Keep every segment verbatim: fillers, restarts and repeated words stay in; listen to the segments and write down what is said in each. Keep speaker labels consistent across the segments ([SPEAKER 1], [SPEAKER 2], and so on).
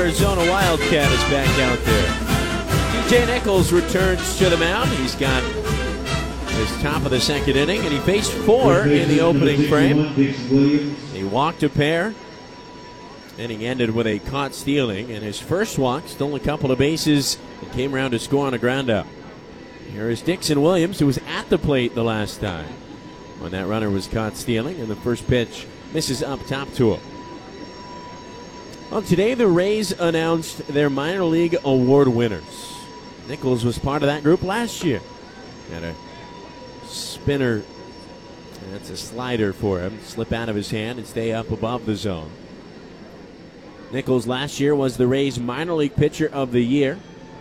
[SPEAKER 1] Arizona Wildcat is back out there. T J Nichols returns to the mound. He's got his top of the second inning, and he faced four in the opening frame. He walked a pair. Inning ended with a caught stealing, and his first walk stole a couple of bases and came around to score on a ground out. Here is Dixon Williams, who was at the plate the last time when that runner was caught stealing, and the first pitch misses up top to him. Well, today the Rays announced their minor league award winners. Nichols was part of that group last year. Got a spinner, that's a slider for him, slip out of his hand and stay up above the zone. Nichols last year was the Rays minor league pitcher of the year.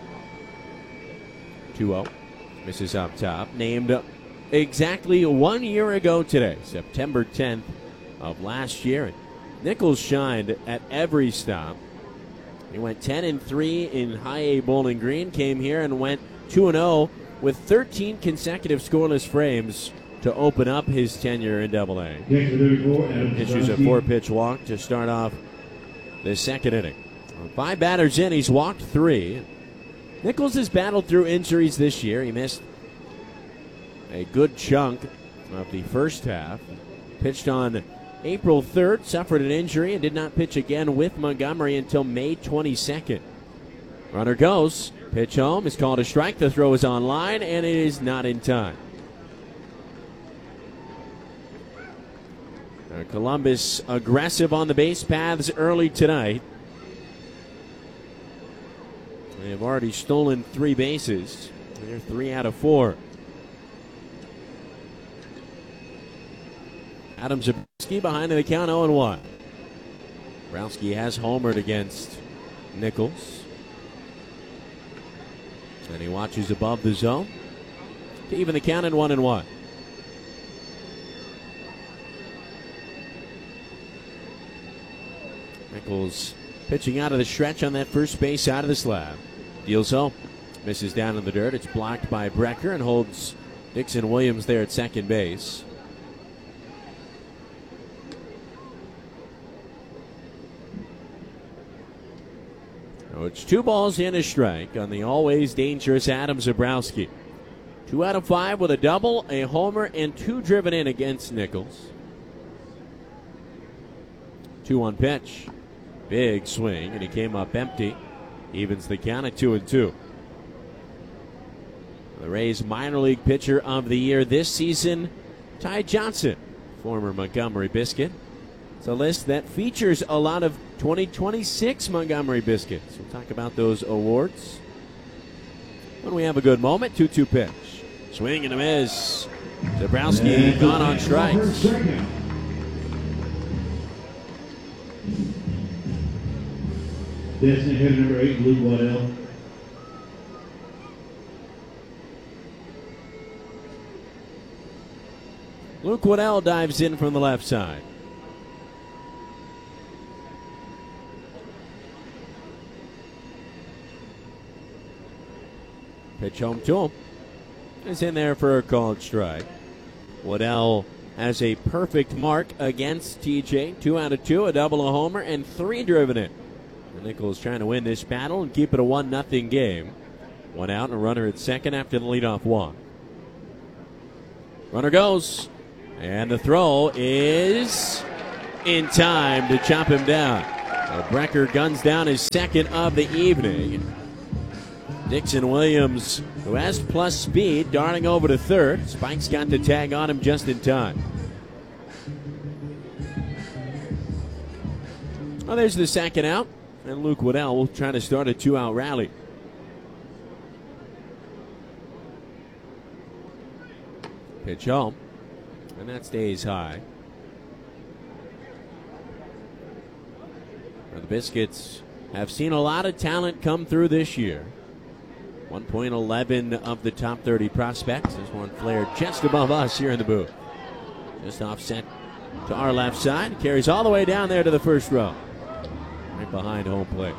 [SPEAKER 1] two oh. Misses up top. Named exactly one year ago today, September tenth of last year. Nichols shined at every stop. He went ten and three in High A Bowling Green, came here and went two and oh with thirteen consecutive scoreless frames to open up his tenure in Double A. Issues a four-pitch walk to start off the second inning. Five batters in, he's walked three. Nichols has battled through injuries this year. He missed a good chunk of the first half. Pitched on April third, suffered an injury, and did not pitch again with Montgomery until May twenty-second. Runner goes. Pitch home is called a strike. The throw is on line, and it is not in time. Uh, Columbus aggressive on the base paths early tonight. They have already stolen three bases. They're three out of four. Adam Zabrowski behind in the count, oh and one. Zabrowski has homered against Nichols. And he watches above the zone to even the count in one and one. Nichols pitching out of the stretch on that first base side of the slab. Deals home. Misses down in the dirt. It's blocked by Brecker and holds Dixon Williams there at second base. So it's two balls and a strike on the always dangerous Adam Zabrowski. Two out of five with a double, a homer, and two driven in against Nichols. two one pitch. Big swing, and he came up empty. Evens the count at two and two. The Rays minor league pitcher of the year this season, Ty Johnson, former Montgomery Biscuit. It's a list that features a lot of twenty twenty-six Montgomery Biscuits. We'll talk about those awards when we have a good moment. two two pitch. Swing and a miss. Zabrowski gone on strikes.
[SPEAKER 2] Designated hitter number eight, Luke Waddell.
[SPEAKER 1] Luke Waddell dives in from the left side. Pitch home to him. Is in there for a called strike. Waddell has a perfect mark against T J. Two out of two, a double, a homer, and three driven in. Nichols trying to win this battle and keep it a one nothing game. One out and a runner at second after the leadoff walk. Runner goes, and the throw is in time to chop him down. So Brecker guns down his second of the evening. Dixon Williams, who has plus speed, darting over to third. Spike's got the tag on him just in time. Well, there's the second out. And Luke Waddell will try to start a two-out rally. Pitch home. And that stays high. Now the Biscuits have seen a lot of talent come through this year. one point one one of the top thirty prospects. There's one flared just above us here in the booth. Just offset to our left side. Carries all the way down there to the first row. Right behind home plate.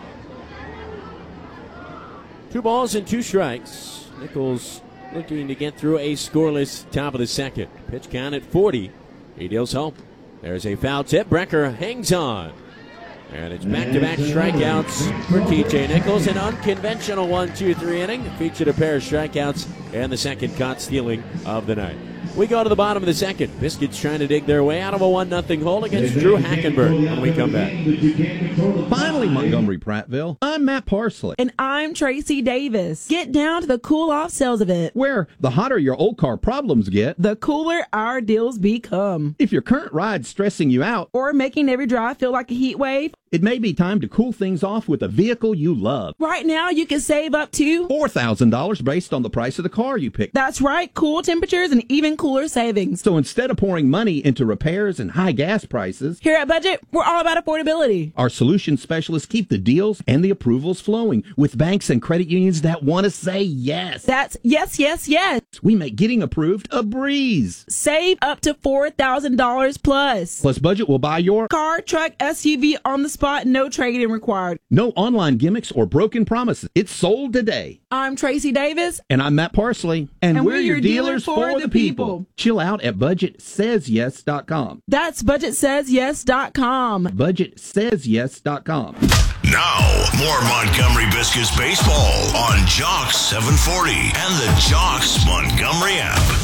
[SPEAKER 1] Two balls and two strikes. Nichols looking to get through a scoreless top of the second. Pitch count at forty. He deals home. There's a foul tip. Brecker hangs on. And it's back-to-back strikeouts for T J Nichols. An unconventional one two three inning. Featured a pair of strikeouts and the second caught stealing of the night. We go to the bottom of the second. Biscuits trying to dig their way out of a one nothing hole against Drew Hackenberg when we come back.
[SPEAKER 2] Finally, Montgomery Prattville, I'm Matt Parsley.
[SPEAKER 3] And I'm Tracy Davis. Get down to the Cool Off Sales event,
[SPEAKER 2] Where the hotter your old car problems get,
[SPEAKER 3] the cooler our deals become.
[SPEAKER 2] if your current ride's stressing you out,
[SPEAKER 3] Or making every drive feel like a heat wave,
[SPEAKER 2] it may be time to cool things off with a vehicle you love.
[SPEAKER 3] right now you can save up to...
[SPEAKER 2] four thousand dollars based on the price of the car you picked.
[SPEAKER 3] That's right, cool temperatures and even cooler savings.
[SPEAKER 2] So instead of pouring money into repairs and high gas prices,
[SPEAKER 3] Here at Budget, we're all about affordability.
[SPEAKER 2] our solution specialists keep the deals and the approvals flowing with banks and credit unions that want to say yes.
[SPEAKER 3] That's yes, yes, yes.
[SPEAKER 2] We make getting approved a breeze.
[SPEAKER 3] Save up to four thousand dollars plus.
[SPEAKER 2] Plus, Budget will buy your
[SPEAKER 3] Car, truck, S U V on the spot, no trade-in required.
[SPEAKER 2] no online gimmicks or broken promises. It's sold today.
[SPEAKER 3] I'm Tracy Davis.
[SPEAKER 2] And I'm Matt Parsley. And,
[SPEAKER 3] And
[SPEAKER 2] we're, your dealers for the people. Chill out at budget says yes dot com.
[SPEAKER 3] That's budget says yes dot com.
[SPEAKER 2] budget says yes dot com.
[SPEAKER 4] Now, more Montgomery Biscuits baseball on Jocks seven forty and the Jocks Montgomery app.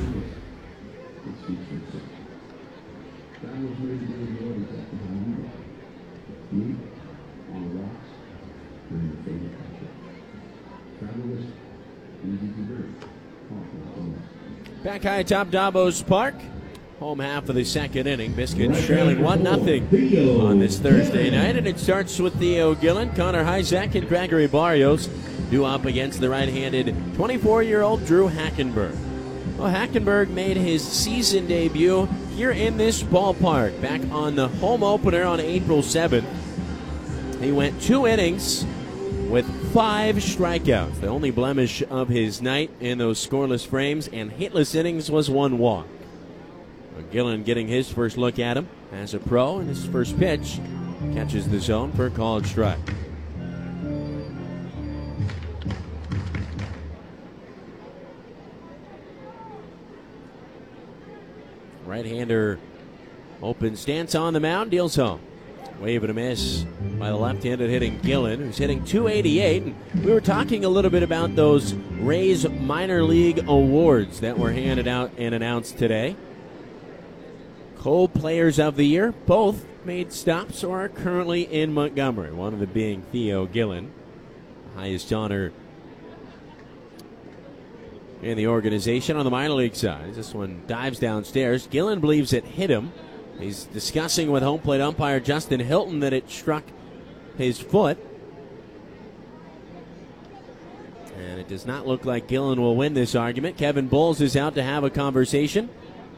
[SPEAKER 1] Back high atop Davos Park. Home half of the second inning. Biscuits trailing one nothing on this Thursday night. And it starts with Theo Gillen, Connor Hyzak, and Gregory Barrios due up against the right-handed twenty-four-year-old Drew Hackenberg. Well, Hackenberg made his season debut here in this ballpark back on the home opener on April seventh. He went two innings with five strikeouts. The only blemish of his night in those scoreless frames and hitless innings was one walk. Gillen getting his first look at him as a pro, and his first pitch catches the zone for a called strike. Right-hander open stance on the mound, deals home. Wave and a miss by the left-handed hitting Gillen, who's hitting two eighty-eight. And we were talking a little bit about those Rays minor league awards that were handed out and announced today. Co-players of the year, both made stops or are currently in Montgomery, one of them being Theo Gillen, the highest honor in the organization. On the minor league side, this one dives downstairs. Gillen believes it hit him. He's discussing with home plate umpire Justin Hilton that it struck his foot. And it does not look like Gillen will win this argument. Kevin Bowles is out to have a conversation.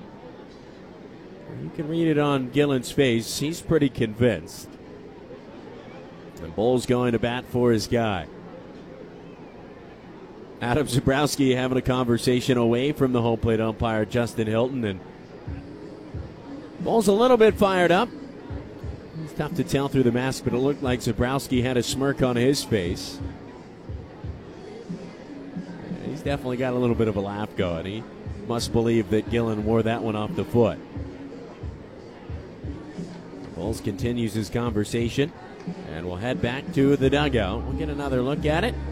[SPEAKER 1] You can read it on Gillen's face. He's pretty convinced. And Bowles going to bat for his guy. Adam Zabrowski having a conversation away from the home plate umpire Justin Hilton, and Bowles a little bit fired up. It's tough to tell through the mask, but it looked like Zabrowski had a smirk on his face. Yeah, he's definitely got a little bit of a laugh going. He must believe that Gillen wore that one off the foot. Bowles continues his conversation, and we'll head back to the dugout. We'll get another look at it.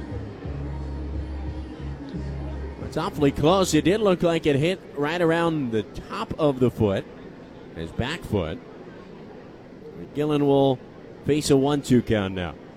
[SPEAKER 1] It's awfully close. It did look like it hit right around the top of the foot, his back foot. Gillen will face a one two count now.